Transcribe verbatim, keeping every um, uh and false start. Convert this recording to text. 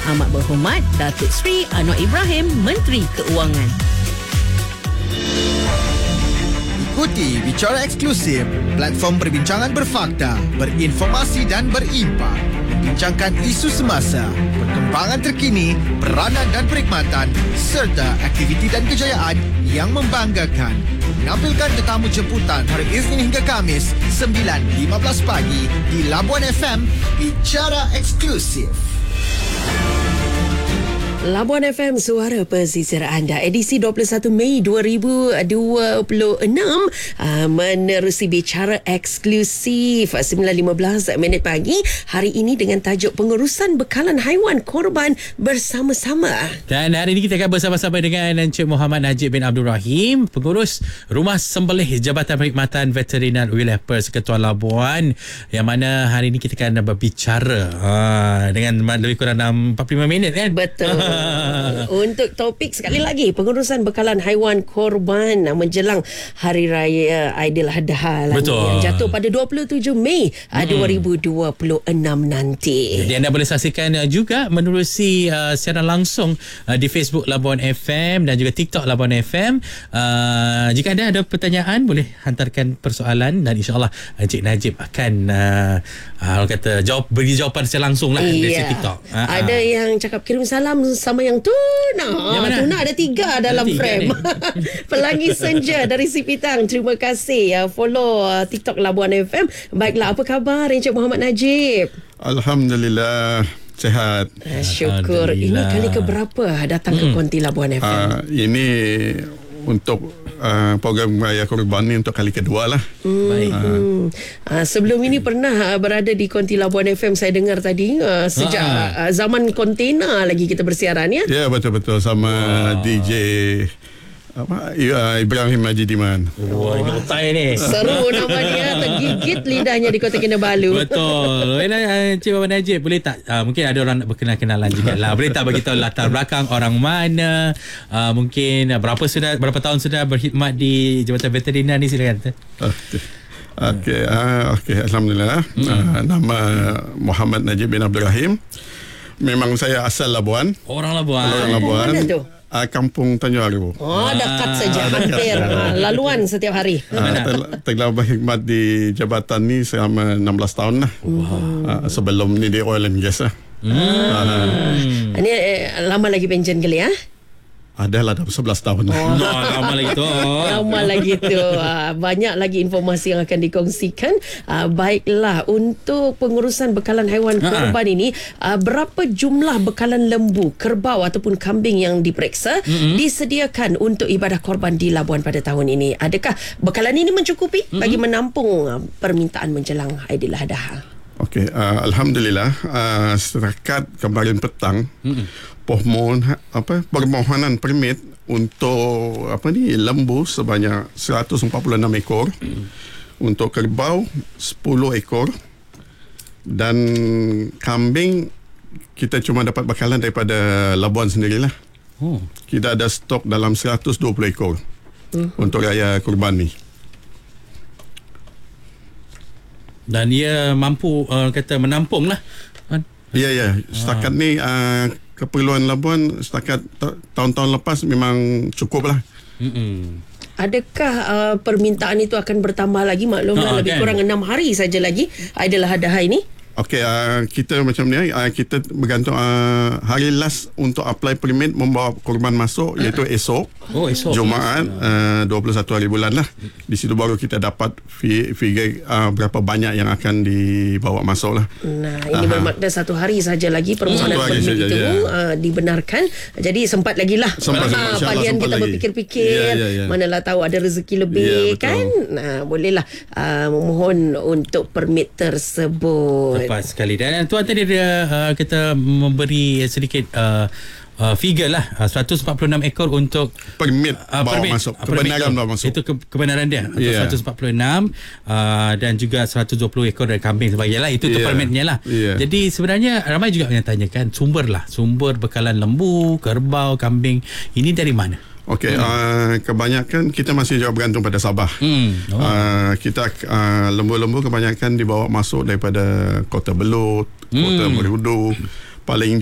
Amat Berhormat Datuk Seri Anwar Ibrahim, Menteri Keuangan. Ikuti Bicara Eksklusif, platform perbincangan berfakta, berinformasi dan berimpak. Membincangkan isu semasa, perkembangan terkini, peranan dan perkhidmatan, serta aktiviti dan kejayaan yang membanggakan. Menampilkan tetamu jemputan hari Isnin hingga Khamis, sembilan lima belas pagi di Labuan F M. Bicara Eksklusif. Labuan F M, suara pesisir anda. Edisi dua puluh satu Mei dua ribu dua puluh enam uh, menerusi Bicara Eksklusif sembilan lima belas minit pagi hari ini dengan tajuk pengurusan bekalan haiwan korban bersama-sama. Dan hari ini kita akan bersama-sama dengan Encik Muhammad Najib bin Abdul Rahim, pengurus Rumah Sembelih Jabatan Perkhidmatan Veterinar Wilayah Perth, Ketua Labuan, yang mana hari ini kita akan berbicara uh, dengan lebih kurang empat puluh lima minit kan? Betul. Untuk topik sekali lagi, pengurusan bekalan haiwan korban menjelang Hari Raya Aidiladha Betul. yang jatuh pada dua puluh tujuh Mei hmm. dua ribu dua puluh enam nanti. Jadi anda boleh saksikan juga menerusi uh, siaran langsung uh, di Facebook Labuan F M dan juga TikTok Labuan F M. Uh, jika anda ada pertanyaan, boleh hantarkan persoalan dan insyaAllah Encik Najib akan uh, uh, kata jawab beri jawapan secara langsung lah iya. dari TikTok. Uh, ada uh. yang cakap kirim salam sama yang tuna. Yang mana? Tuna ada tiga dalam tiga frame. Pelangi Senja dari Sipitang. Terima kasih. Uh, follow uh, TikTok Labuan F M. Baiklah, apa khabar Encik Muhammad Najib? Alhamdulillah, sihat. Uh, syukur. Ini kali keberapa datang hmm. ke Konti Labuan F M? Uh, ini untuk uh, program Raya Korban ni untuk kali kedua lah. Hmm. Baik. Hmm. Uh, sebelum ini pernah uh, berada di Konti Labuan F M, saya dengar tadi uh, sejak uh, zaman kontena lagi kita bersiaran ya. Ya, betul-betul sama wow. D J apa uh, Ibrahim Majidiman. Wah, ini otai ni. Seru nama dia, tergigit lidahnya di Kota Kinabalu. Betul. Encik Muhammad Najib, boleh tak uh, mungkin ada orang nak berkenal-kenalan juga lah. Boleh tak bagi tahu latar belakang orang mana, uh, mungkin uh, berapa sudah berapa tahun sudah berkhidmat di Jabatan Veterinar ni, silakan. Okey. Okey, uh, okey, alhamdulillah. Hmm. Uh, nama Muhammad Najib bin Abdul Rahim. Memang saya asal Labuan. Orang Labuan. Orang Labuan. Mana tu? Uh, Kampung Tanjung Aru. Oh, dekat saja, hampir uh, laluan setiap hari. Uh, tel- telah berkhidmat di jabatan ni selama enam belas tahun lah. Wow. Uh, sebelum ni di oil and gas lah. Hmm. Uh, Ini eh, lama lagi pension kali ya? Adalah dah sebelas tahun. Oh, no, lama lagi tu. Lama lagi tu. Uh, banyak lagi informasi yang akan dikongsikan. Uh, baiklah, untuk pengurusan bekalan haiwan korban uh-huh. ini, uh, berapa jumlah bekalan lembu, kerbau ataupun kambing yang diperiksa uh-huh. disediakan untuk ibadah korban di Labuan pada tahun ini? Adakah bekalan ini mencukupi uh-huh. bagi menampung uh, permintaan menjelang Aidiladha? Okey, uh, alhamdulillah, uh, setakat kemarin petang uh-huh. Pohon apa permohonan permit untuk apa ni lembu sebanyak seratus empat puluh enam ekor, untuk kerbau sepuluh ekor, dan kambing kita cuma dapat bekalan daripada Labuan sendirilah. Oh. Kita ada stok dalam seratus dua puluh ekor hmm. untuk raya kurban ni. Dan dia mampu uh, kata menampung lah. Ya, ya. Setakat ha. ni uh, keperluan Labuan setakat ta- tahun-tahun lepas memang cukup lah. Mm-mm. Adakah uh, permintaan itu akan bertambah lagi? Maklumlah ha, lebih kan? kurang enam hari saja lagi Aidiladha ini. Okey, uh, kita macam ni, uh, kita bergantung uh, hari last untuk apply permit membawa korban masuk uh. iaitu esok. Oh, esok. Jumaat uh, dua puluh satu hari bulan lah. Di situ baru kita dapat figure uh, berapa banyak yang akan dibawa masuk lah. Nah, ini uh-huh. bermakna satu hari saja lagi permohonan permit itu ya. uh, dibenarkan. Jadi sempat lagi lah. Sempat, sempat, Palian sempat kita lagi. berfikir-fikir. Ya, ya, ya. Manalah tahu ada rezeki lebih ya, kan. Nah, bolehlah uh, memohon untuk permit tersebut. Tepat sekali. Dan tuan tadi dia uh, kita memberi sedikit uh, uh, figure lah, uh, seratus empat puluh enam ekor untuk permit uh, bawa permit, masuk, kebenaran bawa masuk. Itu ke, kebenaran dia untuk yeah. seratus empat puluh enam uh, dan juga seratus dua puluh ekor dari kambing sebagainya lah. Itu yeah. permitnya lah. Yeah. Jadi sebenarnya ramai juga yang tanyakan sumber lah, sumber bekalan lembu, kerbau, kambing ini dari mana? Okey, hmm. uh, kebanyakan kita masih jawab bergantung pada Sabah. Hmm. Oh. Uh, kita uh, lembu-lembu kebanyakan dibawa masuk daripada Kota Belud, hmm. Kota Merudu. Paling